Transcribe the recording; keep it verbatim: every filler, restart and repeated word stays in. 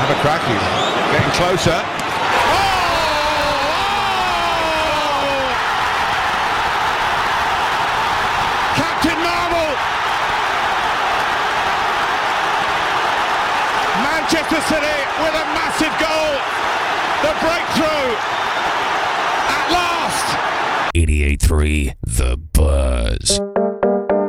have a crack. He's getting closer. Captain Marvel! Manchester City with a massive goal. The breakthrough at last. eighty-eight three The